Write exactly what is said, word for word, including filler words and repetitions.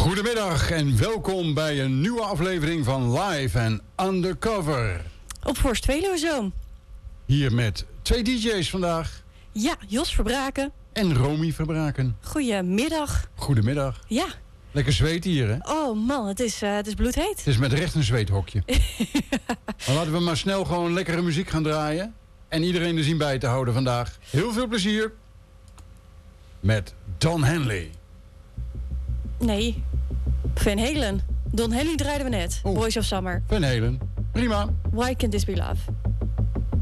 Goedemiddag en welkom bij een nieuwe aflevering van Live en Undercover. Op Forst Veluwezoom. Hier met twee D J's vandaag. Ja, Jos Verbraken. En Romy Verbraken. Goedemiddag. Goedemiddag. Ja. Lekker zweet hier, hè? Oh man, het is, uh, het is bloedheet. Het is met recht een zweethokje. Maar laten we maar snel gewoon lekkere muziek gaan draaien. En iedereen er zien bij te houden vandaag. Heel veel plezier. Met Don Henley. Nee, Van Halen. Don Henley draaiden we net. Oh. Boys of Summer. Van Halen. Prima. Why Can't This Be Love?